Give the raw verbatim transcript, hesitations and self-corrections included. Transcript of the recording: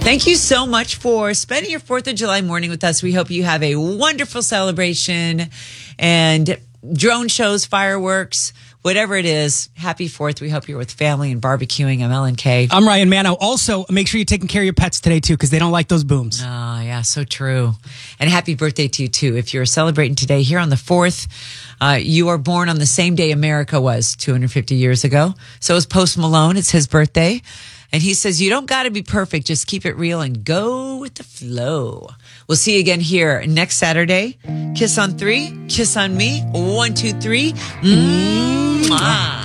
Thank you so much for spending your fourth of July morning with us. We hope you have a wonderful celebration and drone shows, fireworks, whatever it is. Happy fourth. We hope you're with family and barbecuing. I'm Ellen K. I'm Ryan Mano. Also, make sure you're taking care of your pets today, too, because they don't like those booms. Oh, yeah, so true. And happy birthday to you, too. If you're celebrating today here on the fourth, uh, you are born on the same day America was two hundred fifty years ago. So is Post Malone. It's his birthday. And he says, you don't got to be perfect. Just keep it real and go with the flow. We'll see you again here next Saturday. Kiss on three. Kiss on me. One, two, three. Mwah.